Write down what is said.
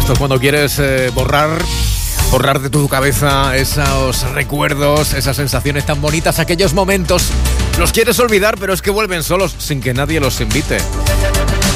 Esto es cuando quieres borrar de tu cabeza esos recuerdos, esas sensaciones tan bonitas, aquellos momentos. Los quieres olvidar, pero es que vuelven solos sin que nadie los invite.